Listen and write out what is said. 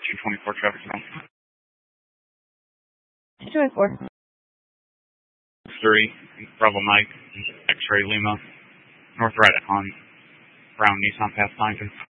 224 traffic count. 224. 3, Bravo Mike, X-Ray Lima, North right on Brown Nissan Pathfinder.